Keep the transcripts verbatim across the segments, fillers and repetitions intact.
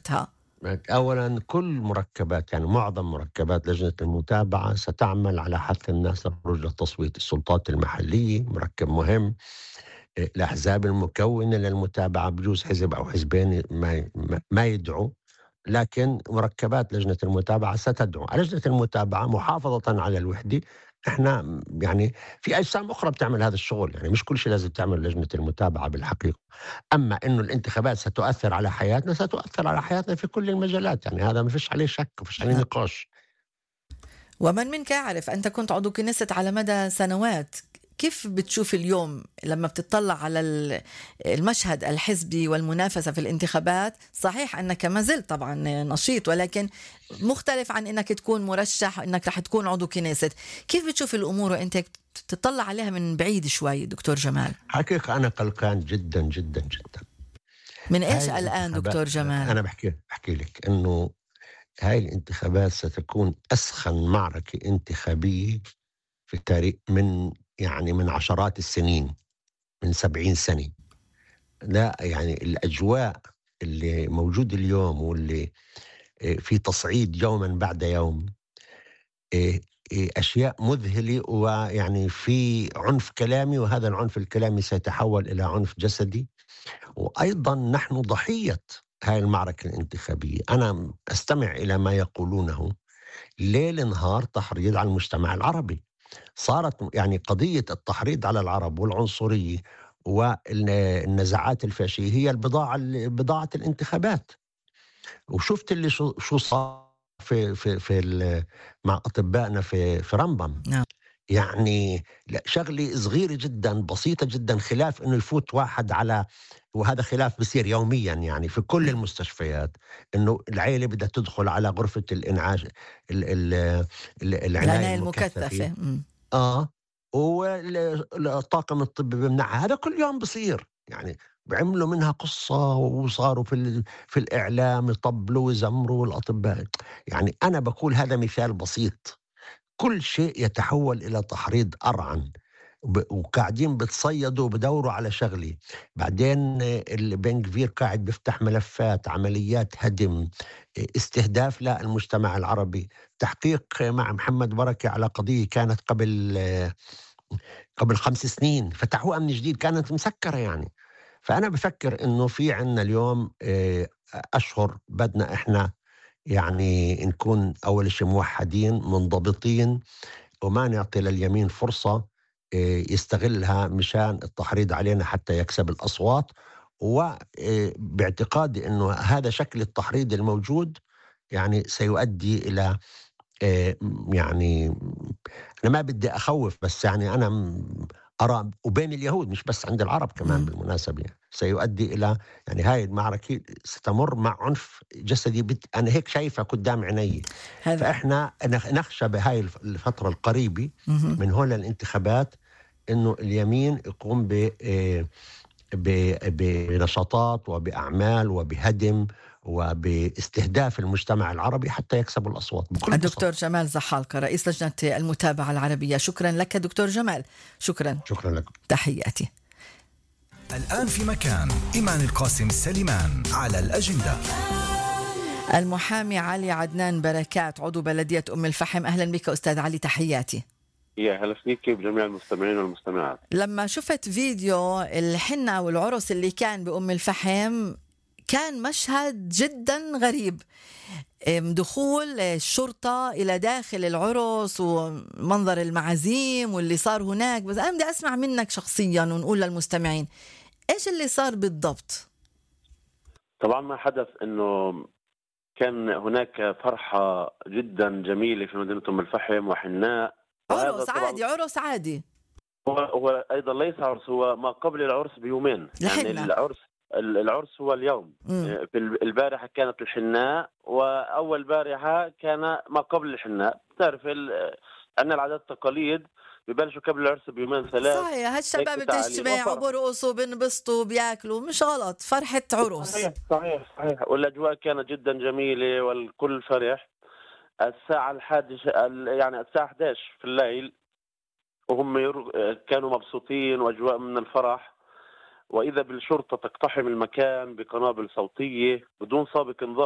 وقتها؟ أولا كل مركبات يعني معظم مركبات لجنة المتابعة ستعمل على حث الناس للخروج للتصويت. السلطات المحلية مركب مهم، الأحزاب المكونة للمتابعة بجوز حزب أو حزبين ما ما يدعوا، لكن مركبات لجنة المتابعة ستدعو. لجنة المتابعة محافظة على الوحدة، احنا يعني في أجسام أخرى بتعمل هذا الشغل، يعني مش كل شيء لازم تعمل لجنة المتابعة بالحقيقة. أما إنه الانتخابات ستؤثر على حياتنا، ستؤثر على حياتنا في كل المجالات، يعني هذا ما فيش عليه شك، ما فيش عليه نعم. نقاش. ومن منك يعرف، أنت كنت عضو كنيست على مدى سنوات، كيف بتشوف اليوم لما بتطلع على المشهد الحزبي والمنافسة في الانتخابات؟ صحيح أنك ما زلت طبعا نشيط، ولكن مختلف عن أنك تكون مرشح، أنك رح تكون عضو كنيست. كيف بتشوف الأمور وأنت تطلع عليها من بعيد شوي دكتور جمال؟ حقيقة أنا قلقان جدا جدا جدا. من إيش هاي الآن الانتخابات، دكتور جمال؟ أنا بحكي بحكي لك إنه هاي الانتخابات ستكون أسخن معركة انتخابية في التاريخ، من يعني من عشرات السنين، من سبعين سنة. لا يعني الأجواء اللي موجود اليوم، واللي في تصعيد يوما بعد يوم، أشياء مذهلة، ويعني في عنف كلامي، وهذا العنف الكلامي سيتحول إلى عنف جسدي. وأيضا نحن ضحية هاي المعركة الانتخابية. أنا أستمع إلى ما يقولونه ليل نهار تحريض على المجتمع العربي. صارت يعني قضية التحريض على العرب والعنصرية والنزاعات الفاشية هي البضاعة بضاعة الانتخابات. وشفت اللي شو شو صار في في في مع أطبائنا في في رمبم. نعم. يعني شغلة صغيرة جدا بسيطة جدا، خلاف انه يفوت واحد على، وهذا خلاف بصير يوميا يعني في كل المستشفيات، انه العائلة بدها تدخل على غرفة الانعاش ال ال ال العناية العناية المكثفة. المكثفة. م. اه والطاقم الطبي بيمنعها. هذا كل يوم بصير، يعني بعملوا منها قصة، وصاروا في ال- في الإعلام يطبلوا ويزمروا الأطباء. يعني أنا بقول هذا مثال بسيط. كل شيء يتحول إلى تحريض أرعن، ب- وقاعدين بتصيدوا وبدوروا على شغلي. بعدين البن كفير قاعد بيفتح ملفات عمليات هدم، استهداف للمجتمع العربي. تحقيق مع محمد بركة على قضية كانت قبل قبل خمس سنين، فتحوها من جديد، كانت مسكرة يعني. فأنا بفكر إنه في عنا اليوم آه، أشهر بدنا إحنا يعني نكون أول شيء موحدين منضبطين، وما نعطي لليمين فرصة آه، يستغلها مشان التحريض علينا حتى يكسب الأصوات. وباعتقادي أنه هذا شكل التحريض الموجود يعني سيؤدي إلى آه، يعني أنا ما بدي أخوف، بس يعني أنا م- أرى، وبين اليهود مش بس عند العرب كمان م. بالمناسبة، سيؤدي إلى يعني هاي المعركة ستمر مع عنف جسدي. بت... أنا هيك شايفها قدام عيني. هذا. فإحنا نخ- نخشى بهاي الف- الفترة القريبة م. من هون الانتخابات إنه اليمين يقوم ب آه، ب- بنشاطات وبأعمال وبهدم وباستهداف المجتمع العربي حتى يكسبوا الأصوات بكل الدكتور بساطة. جمال زحالقة، رئيس لجنة المتابعة العربية، شكرا لك دكتور جمال. شكرا. شكرا لكم. تحياتي. الآن في مكان إيمان القاسم سليمان على الأجندة. المحامي علي عدنان بركات، عضو بلدية أم الفحم، أهلا بك أستاذ علي، تحياتي. يا هلا فيك بجميع المستمعين والمستمعات. لما شفت فيديو الحنة والعرس اللي كان بأم الفحم، كان مشهد جدا غريب. دخول الشرطة إلى داخل العرس ومنظر المعازيم واللي صار هناك. بس أنا بدي أسمع منك شخصيا ونقول للمستمعين إيش اللي صار بالضبط؟ طبعا ما حدث أنه كان هناك فرحة جدا جميلة في مدينة أم الفحم وحناء، عرس عادي، عرس عادي. هو, هو أيضا ليس عرس، هو ما قبل العرس بيومين. يعني الحنة. العرس العرس هو اليوم. مم. في البارحة كانت الحناء، وأول بارحة كان ما قبل الحناء. تعرف أن العادات التقاليد ببلشوا قبل العرس بيومين ثلاث. صحيح، هالشباب بتجتمع وبرقصوا بنبسطوا بياكلوا، مش غلط، فرحة عرس. صحيح صحيح صحيح. والأجواء كانت جدا جميلة والكل فرح. الساعة الحادية يعني الساعة إحدى عشر في الليل وهم كانوا مبسوطين وأجواء من الفرح، وإذا بالشرطة تقتحم المكان بقنابل صوتية بدون سابق انذار.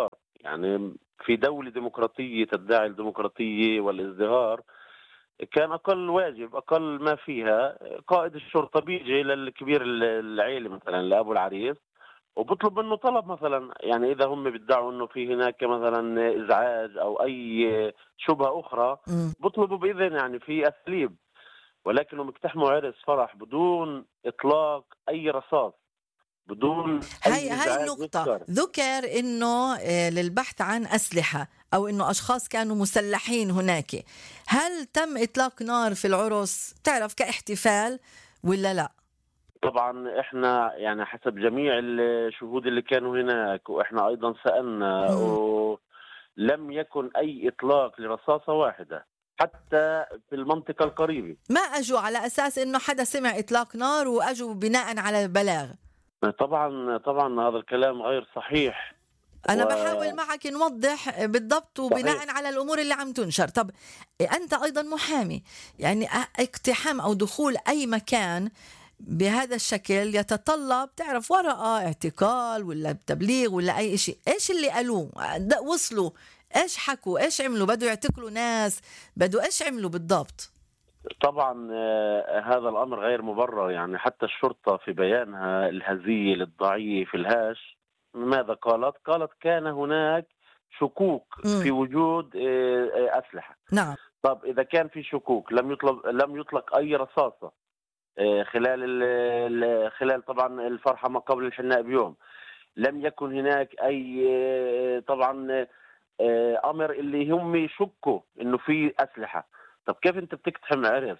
يعني في دولة ديمقراطية تدعي الديمقراطية والازدهار، كان أقل واجب أقل ما فيها قائد الشرطة بيجي للكبير العيلة مثلا لأبو العريس وبطلب منه طلب مثلا، يعني إذا هم بيدعوا أنه في هناك مثلا إزعاج أو أي شبهة أخرى مم. بطلبوا بإذن، يعني في أساليب، ولكنهم اقتحموا عرس فرح بدون إطلاق أي رصاص، بدون هاي أي هاي إزعاج النقطة، يذكر. ذكر انه آه، للبحث عن اسلحة او انه اشخاص كانوا مسلحين هناك. هل تم اطلاق نار في العرس تعرف كاحتفال ولا لا؟ طبعا احنا يعني حسب جميع الشهود اللي كانوا هناك واحنا ايضا سألنا، مم. ولم يكن اي اطلاق لرصاصة واحدة حتى في المنطقة القريبة. ما اجوا على اساس انه حدا سمع اطلاق نار واجوا بناء على بلاغ؟ طبعا طبعا هذا الكلام غير صحيح. أنا وصحيح. بحاول معك نوضح بالضبط وبناء على الأمور اللي عم تنشر. طب أنت أيضا محامي، يعني اقتحام أو دخول أي مكان بهذا الشكل يتطلب تعرف ورقة اعتقال ولا تبليغ ولا أي شيء. إيش اللي قالوه؟ د- وصلوا إيش حكوا؟ إيش عملوا؟ بدوا يعتقلوا ناس؟ بدوا إيش عملوا بالضبط؟ طبعا آه، هذا الامر غير مبرر، يعني حتى الشرطة في بيانها الهزيل الضعيف الهاش ماذا قالت؟ قالت كان هناك شكوك مم. في وجود آه، آه، أسلحة. نعم. طب إذا كان في شكوك لم يطلب لم يطلق أي رصاصة آه، خلال ال- ال- خلال طبعا الفرحة ما قبل الحناء بيوم، لم يكن هناك أي آه، طبعا آه، أمر اللي هم يشكوا إنه في أسلحة. طب كيف أنت بتقتحم عرس؟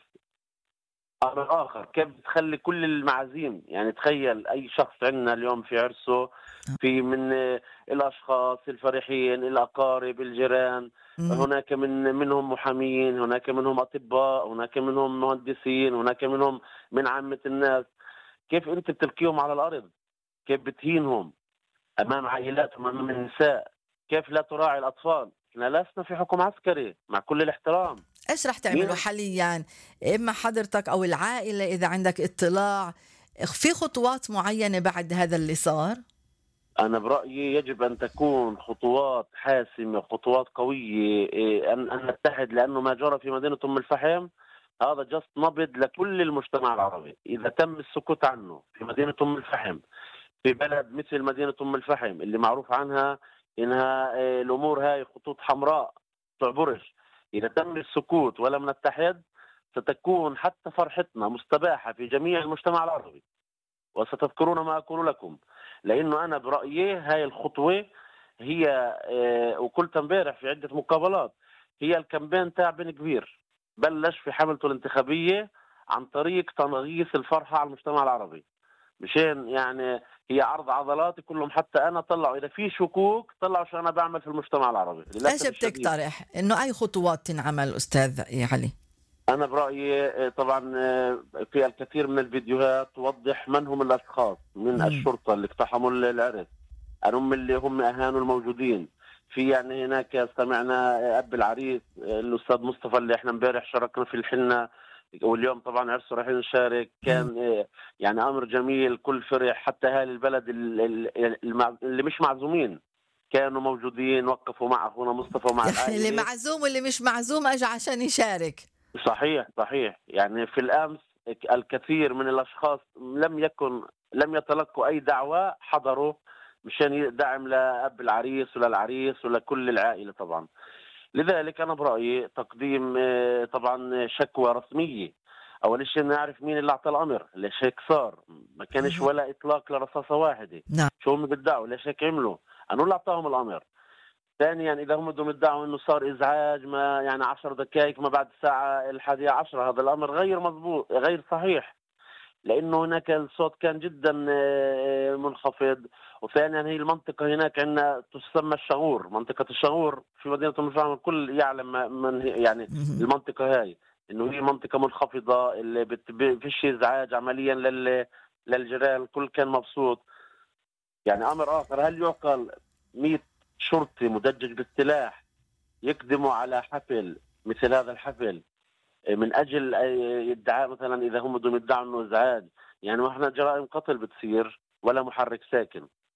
أمر آخر، كيف بتخلي كل المعازيم، يعني تخيل أي شخص عندنا اليوم في عرسه في من آه، الأشخاص الفرحين الأقارب الجيران، مم. هناك من منهم محامين، هناك منهم أطباء، هناك منهم مهندسين، هناك منهم من عامة الناس. كيف أنت بتلقيهم على الأرض؟ كيف بتهينهم أمام عائلاتهم أمام النساء؟ كيف لا تراعي الأطفال؟ احنا لسنا في حكم عسكري مع كل الاحترام. إيش رح تعملوا مين؟ حاليا؟ إما حضرتك أو العائلة إذا عندك اطلاع في خطوات معينة بعد هذا اللي صار؟ أنا برأيي يجب أن تكون خطوات حاسمة، خطوات قوية، إيه، أن أن نتحد، لأنه ما جرى في مدينة أم الفحم هذا جست نبض لكل المجتمع العربي. إذا تم السكوت عنه في مدينة أم الفحم، في بلد مثل مدينة أم الفحم اللي معروف عنها إنها إيه، الأمور هاي خطوط حمراء تعبرش، إذا تم السكوت ولم نتحد ستكون حتى فرحتنا مستباحة في جميع المجتمع العربي، وستذكرون ما أقول لكم. لأنه أنا برأيي هاي الخطوة هي آه، وقلت امبارح في عدة مقابلات، هي الكامبين تاع بن كبير بلش في حملته الانتخابية عن طريق تنغيص الفرحة على المجتمع العربي، مشان يعني هي عرض عضلاتي كلهم، حتى أنا طلعوا إذا في شكوك طلعوا شو أنا بعمل في المجتمع العربي ايش للأسف الشديد. بتقترح انه اي خطوات تنعمل استاذ علي؟ أنا برأيي آه، طبعا آه، في الكثير من الفيديوهات توضح من هم الأشخاص من مم. الشرطة اللي اقتحموا العرس، هم اللي هم أهانوا الموجودين. في يعني هناك سمعنا أب العريس الأستاذ مصطفى اللي احنا امبارح شاركنا في الحنة، واليوم طبعا عرسه رايحين نشارك، مم. كان آه، يعني أمر جميل، كل فرح، حتى أهالي البلد ال- ال- المع- اللي مش معزومين كانوا موجودين، وقفوا مع أخونا مصطفى ومع يعني اللي العائلة. معزوم واللي مش معزوم اجى عشان يشارك. صحيح صحيح، يعني في الأمس الكثير من الأشخاص لم يكن لم يتلقوا أي دعوة، حضروا مشان دعم لأب العريس ولا العريس ولا كل العائلة طبعا. لذلك أنا برأيي تقديم آه، طبعا شكوى رسمية. أول شيء نعرف مين اللي أعطى الأمر، ليش هيك صار؟ ما كانش مهم. ولا إطلاق لرصاصة واحدة. نعم. شو هم بدعوا؟ ليش هيك عملوا؟ أنا اللي أعطاهم الأمر. ثانيا إذا هم بدهم يدعوا إنه صار إزعاج ما يعني عشر دقائق ما بعد الساعة الحادية عشرة، هذا الأمر غير مضبوط غير صحيح، لأنه هناك الصوت كان جدا آه، منخفض. وثانيا هي المنطقة هناك عندنا تسمى الشغور، منطقة الشغور في مدينة أم الفحم، الكل يعلم من هي- يعني مهم. المنطقة هاي إنه هي منطقة منخفضة اللي بت- ب- فيش إزعاج عمليا لل للجيران، الكل كان مبسوط. يعني أمر آخر، هل يعقل مئة شرطي مدجج بالسلاح يقدموا على حفل مثل هذا الحفل من اجل ادعاء مثلا اذا هم بدهم يدعوا انه ازعاج؟ يعني ما احنا جرائم قتل بتصير ولا محرك ساكن.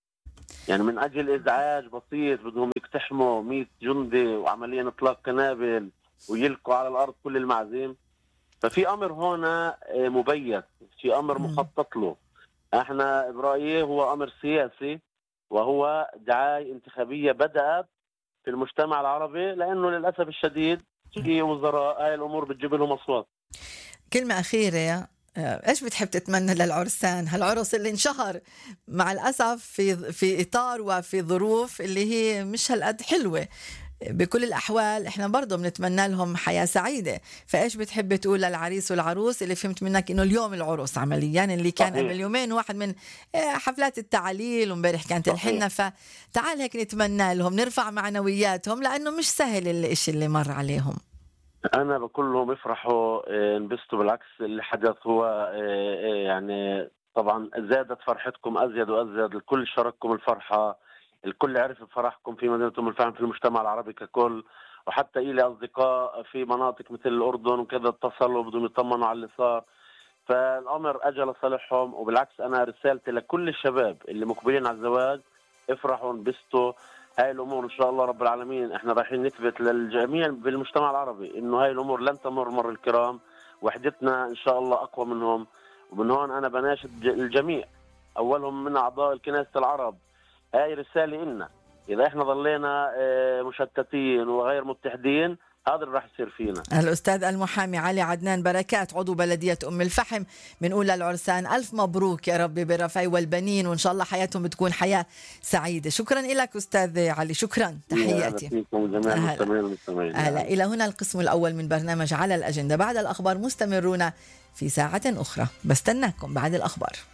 يعني من أجل إزعاج بسيط بدهم يقتحموا مئة جندي وعمليا إطلاق قنابل ويلقوا على الأرض كل المعازيم. ففي أمر هنا مبيت، في أمر مخطط له. احنا برأيي هو أمر سياسي، وهو دعاية انتخابية بدأت في المجتمع العربي، لأنه للأسف الشديد في وزراء هاي الأمور بتجيب لهم أصوات. كلمة أخيرة، ايش بتحب تتمنى للعرسان هالعرس اللي انشهر مع الأسف في في إطار وفي ظروف اللي هي مش هالقد حلوة؟ بكل الأحوال إحنا برضو بنتمنى لهم حياة سعيدة. فإيش بتحب تقول للعريس والعروس اللي فهمت منك إنه اليوم العروس عمليا اللي كان قبل يومين واحد من حفلات التعليل ومبارح كانت الحنة، فتعال هيك نتمنى لهم نرفع معنوياتهم لأنه مش سهل الإشي اللي مر عليهم. أنا بقول لهم يفرحوا، انبسطوا، بالعكس اللي حدث هو يعني طبعا زادت فرحتكم أزيد وأزيد، الكل شارككم الفرحة، الكل عرف بفرحكم في مدينة أم الفحم في المجتمع العربي ككل. وحتى إلي أصدقاء في مناطق مثل الأردن وكذا اتصلوا بدهم يطمنوا على اللي صار. فالأمر أجى لصالحهم، وبالعكس أنا رسالتي لكل الشباب اللي مقبلين على الزواج افرحوا انبسطوا. هاي الأمور إن شاء الله رب العالمين احنا رايحين نثبت للجميع بالمجتمع العربي إنه هاي الأمور لن تمر مر الكرام، وحدتنا إن شاء الله أقوى منهم. ومن هون أنا بناشد الجميع، أولهم من أعضاء الكنيسة العرب، هاي رسالة إلنا. إذا إحنا ظلينا مشتتين وغير متحدين هذا اللي راح يصير فينا. الأستاذ المحامي علي عدنان بركات عضو بلدية أم الفحم، بنقول للعرسان ألف مبروك يا ربي بالرفاي والبنين، وإن شاء الله حياتهم بتكون حياة سعيدة. شكرا لك أستاذ علي، شكرا، تحياتي. أهلا. إلى هنا القسم الأول من برنامج على الأجندة. بعد الأخبار مستمرون في ساعة أخرى، بستناكم بعد الأخبار.